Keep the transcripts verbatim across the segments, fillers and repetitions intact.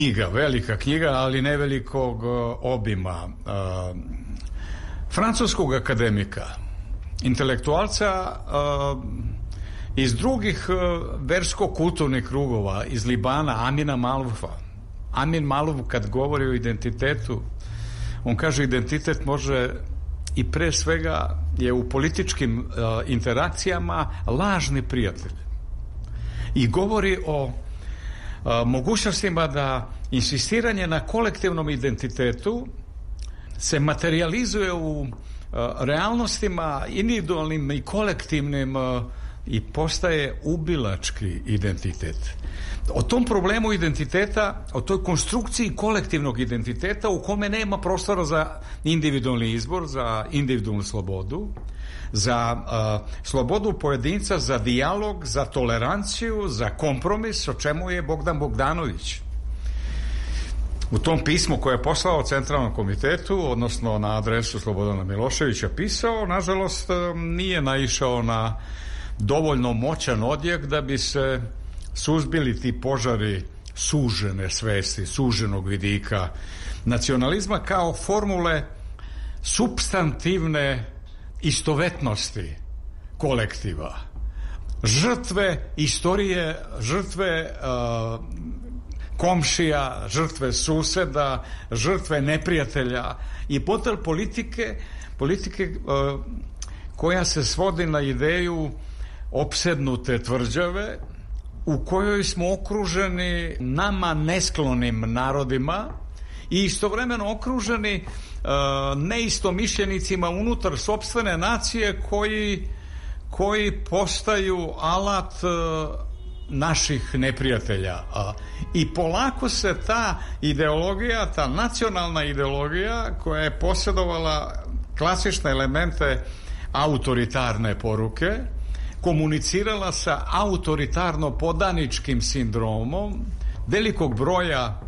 knjiga, velika knjiga, ali ne velikog obima. Francuskog akademika, intelektualca iz drugih versko-kulturnih krugova, iz Libana, Amina Maloufa. Amin Malouf kad govori o identitetu, on kaže identitet može i pre svega je u političkim uh, interakcijama lažni prijatelj. I govori o uh, mogućnostima da insistiranje na kolektivnom identitetu se materializuje u uh, realnostima individualnim i kolektivnim uh, i postaje ubilački identitet. O tom problemu identiteta, o toj konstrukciji kolektivnog identiteta u kome nema prostora za individualni izbor, za individualnu slobodu, za uh, slobodu pojedinca, za dijalog, za toleranciju, za kompromis, o čemu je Bogdan Bogdanović u tom pismu koje je poslao Centralnom komitetu, odnosno na adresu Slobodana Miloševića pisao, nažalost nije naišao na dovoljno moćan odjek da bi se suzbili ti požari sužene svesti, suženog vidika nacionalizma kao formule supstantivne istovetnosti kolektiva. Žrtve istorije, žrtve uh, komšija, žrtve suseda, žrtve neprijatelja i potom politike, politike uh, koja se svodi na ideju opsednute tvrđave u kojoj smo okruženi nama nesklonim narodima i istovremeno okruženi uh, neistomišljenicima unutar sopstvene nacije koji, koji postaju alat uh, naših neprijatelja. Uh, I polako se ta ideologija, ta nacionalna ideologija koja je posjedovala klasične elemente autoritarne poruke, komunicirala sa autoritarno-podaničkim sindromom velikog broja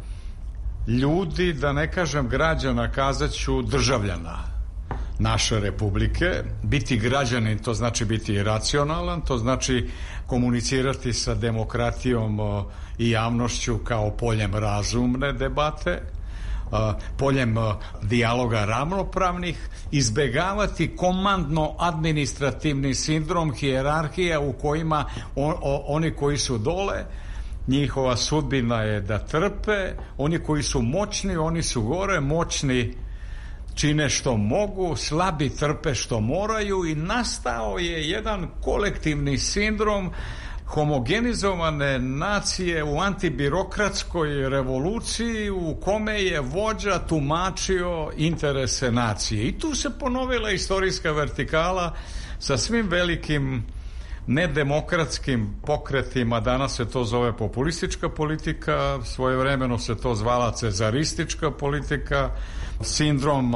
ljudi, da ne kažem građana, kazaću državljana naše republike. Biti građanin, to znači biti racionalan, to znači komunicirati sa demokratijom i javnošću kao poljem razumne debate, poljem dijaloga ravnopravnih, izbegavati komandno-administrativni sindrom hijerarhija u kojima on, o, oni koji su dole, njihova sudbina je da trpe, oni koji su moćni, oni su gore, moćni čine što mogu, slabi trpe što moraju i nastao je jedan kolektivni sindrom homogenizovane nacije u antibirokratskoj revoluciji u kome je vođa tumačio interese nacije. I tu se ponovila istorijska vertikala sa svim velikim nedemokratskim pokretima. Danas se to zove populistička politika, svojevremeno se to zvala cezaristička politika, sindrom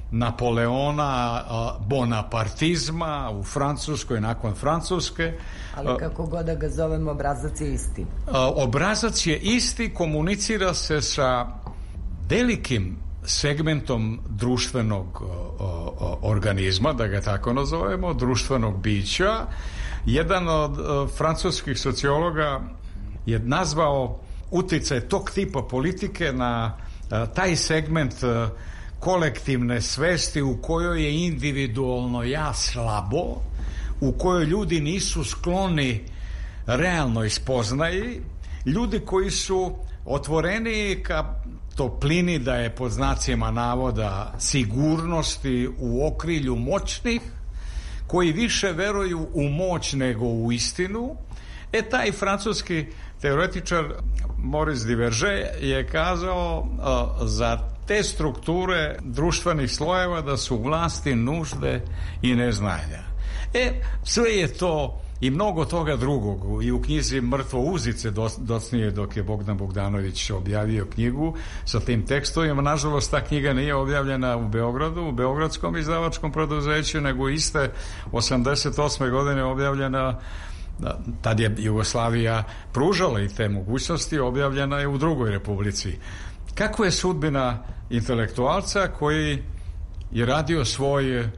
Napoleona, bonapartizma u Francuskoj nakon Francuske. Ali kako god da ga zovemo, obrazac je isti. Obrazac je isti, komunicira se sa velikim segmentom društvenog organizma, da ga tako nazovemo, društvenog bića. Jedan od francuskih sociologa je nazvao uticaj tog tipa politike na taj segment kolektivne svesti u kojoj je individualno ja slabo, u kojoj ljudi nisu skloni realnoj spoznaji, ljudi koji su otvoreni ka toplini, da je pod znacima navoda sigurnosti u okrilju moćnih, koji više veruju u moć nego u istinu. E taj francuski teoretičar Maurice Duverger je kazao uh, za te strukture društvenih slojeva da su vlasti nužde i neznanja. E, sve je to i mnogo toga drugog i u knjizi Mrtvo uzice docnije dok je Bogdan Bogdanović objavio knjigu sa tim tekstovima. Nažalost, ta knjiga nije objavljena u Beogradu, u beogradskom izdavačkom preduzeću, nego iste osamdeset osme godine objavljena, tad je Jugoslavija pružala i te mogućnosti, objavljena je u drugoj republici. Kakva je sudbina intelektualca koji je radio svoj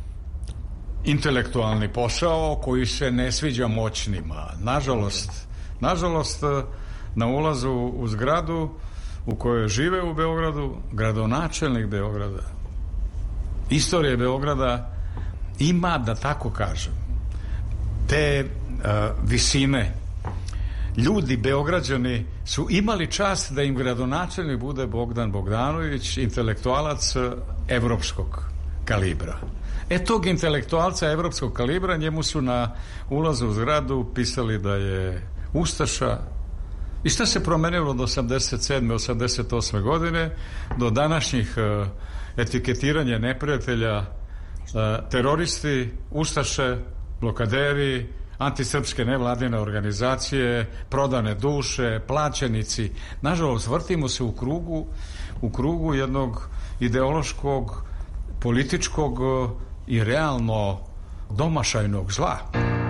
intelektualni posao koji se ne sviđa moćnima? Nažalost, nažalost na ulazu u zgradu u kojoj žive u Beogradu, gradonačelnik Beograda, istorije Beograda ima, da tako kažem, te uh, visine. Ljudi, Beograđani, su imali čast da im gradonačelnik bude Bogdan Bogdanović, intelektualac evropskog kalibra. E, tog intelektualca evropskog kalibra njemu su na ulazu u zgradu pisali da je ustaša. I šta se promenilo od osamdeset sedme osamdeset osme godine do današnjih uh, etiketiranja neprijatelja, uh, teroristi, ustaše, blokaderi, antisrpske nevladine organizacije, prodane duše, plaćenici. Nažalost, vrtimo se u krugu, u krugu jednog ideološkog, političkog i realno domašajnog zla.